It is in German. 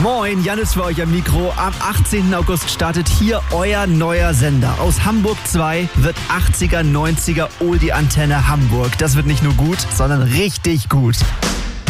Moin, Jannis für euch am Mikro. Am 18. August startet hier euer neuer Sender. Aus Hamburg 2 wird 80er, 90er Oldie-Antenne Hamburg. Das wird nicht nur gut, sondern richtig gut.